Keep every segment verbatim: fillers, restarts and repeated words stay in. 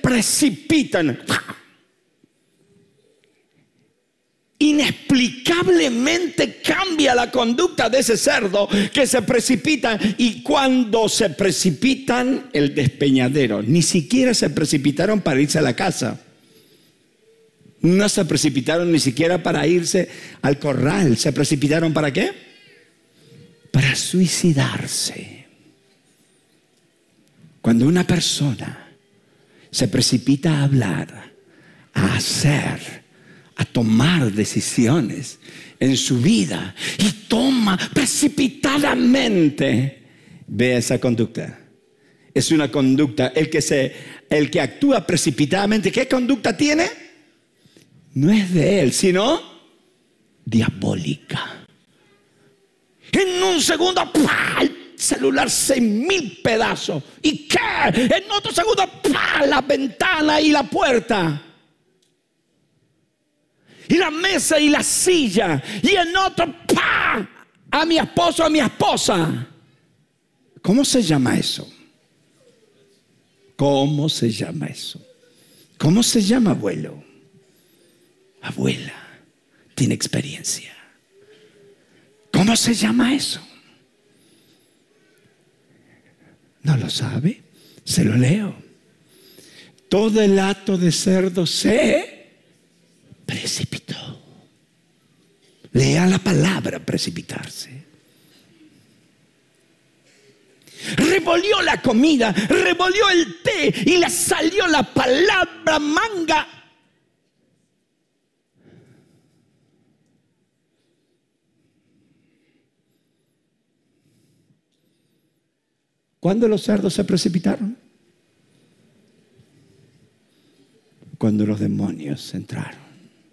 precipitan. Inexplicablemente cambia la conducta de ese cerdo que se precipita. Y cuando se precipitan, el despeñadero, ni siquiera se precipitaron para irse a la casa. No se precipitaron ni siquiera para irse al corral. ¿Se precipitaron para qué? Para suicidarse. Cuando una persona se precipita a hablar, a hacer, a tomar decisiones en su vida y toma precipitadamente, ve esa conducta. Es una conducta, el que, se, el que actúa precipitadamente, ¿qué conducta tiene? No es de él, sino diabólica. En un segundo, ¡pah!, el celular seis mil pedazos. ¿Y qué? En otro segundo, ¡pah!, la ventana y la puerta. Y la mesa y la silla. Y en otro, ¡pah!, a mi esposo, a mi esposa. ¿Cómo se llama eso? ¿Cómo se llama eso? ¿Cómo se llama, abuelo? Abuela, tiene experiencia. ¿Cómo se llama eso? ¿No lo sabe? Se lo leo. Todo el hato de cerdo se precipitó. Lea la palabra precipitarse. Revolvió la comida, revolvió el té y le salió la palabra manga. ¿Cuándo los cerdos se precipitaron? Cuando los demonios entraron.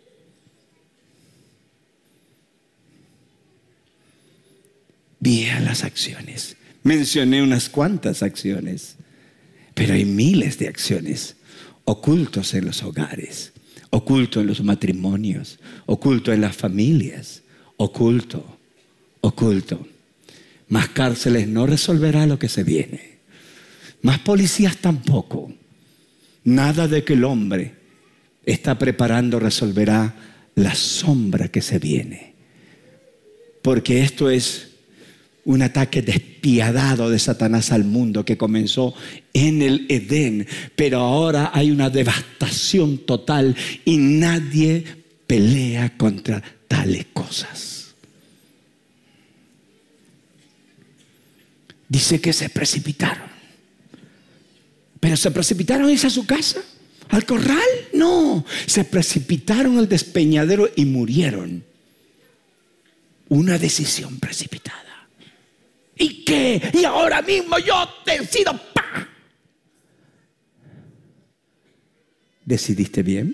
Vi a las acciones. Mencioné unas cuantas acciones, pero hay miles de acciones ocultos en los hogares, oculto en los matrimonios, oculto en las familias, oculto, oculto. Más cárceles no resolverá lo que se viene. Más policías tampoco. Nada de que el hombre está preparando resolverá la sombra que se viene. Porque esto es un ataque despiadado de Satanás al mundo que comenzó en el Edén. Pero ahora hay una devastación total y nadie pelea contra tales cosas. Dice que se precipitaron. ¿Pero se precipitaron a irse a su casa? ¿Al corral? No. Se precipitaron al despeñadero y murieron. Una decisión precipitada. ¿Y qué? Y ahora mismo yo decido. ¡Pah! ¿Decidiste bien?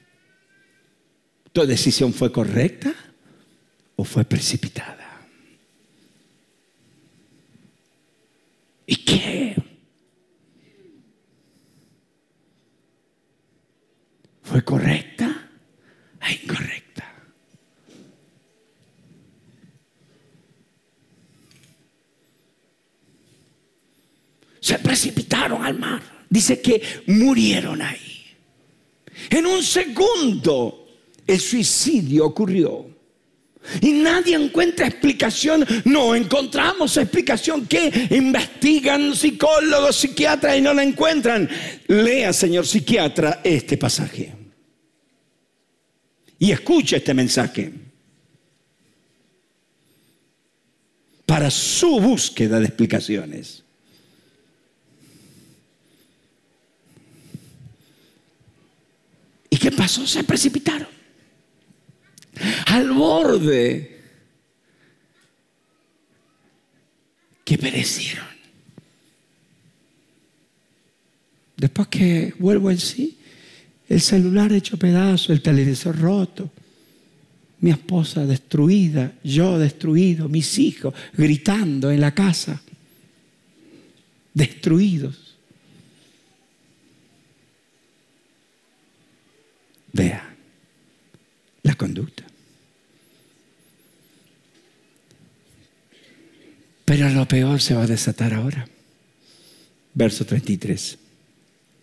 ¿Tu decisión fue correcta o fue precipitada? ¿Y qué? ¿Fue correcta o incorrecta? Se precipitaron al mar. Dice que murieron ahí. En un segundo el suicidio ocurrió. Y nadie encuentra explicación. No encontramos explicación. ¿Qué? Investigan psicólogos, psiquiatras y no la encuentran. Lea, señor psiquiatra, este pasaje. Y escuche este mensaje. Para su búsqueda de explicaciones. ¿Y qué pasó? Se precipitaron. Al borde que perecieron. Después que vuelvo en sí, el celular hecho pedazo, el televisor roto, mi esposa destruida, yo destruido, mis hijos gritando en la casa, destruidos. Vea la conducta. Pero lo peor se va a desatar ahora. Verso treinta y tres.